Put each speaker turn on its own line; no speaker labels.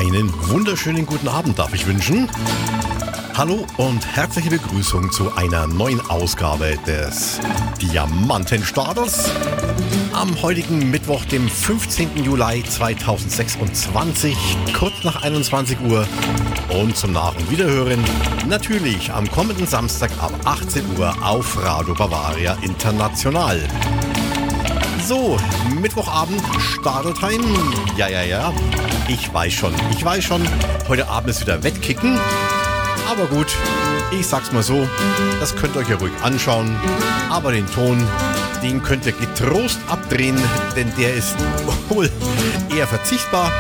Einen wunderschönen guten Abend darf ich wünschen. Hallo und herzliche Begrüßung zu einer neuen Ausgabe des Diamantenstarters am heutigen Mittwoch, dem 15. Juli 2026, kurz nach 21 Uhr. Und zum Nach- und Wiederhören natürlich am kommenden Samstag ab 18 Uhr auf Radio Bavaria International. So, Mittwochabend, Stadeltime. Ja. Ich weiß schon. Heute Abend ist wieder Wettkicken. Aber gut, ich sag's mal so, das könnt ihr euch ja ruhig anschauen. Aber den Ton, den könnt ihr getrost abdrehen, denn der ist wohl eher verzichtbar.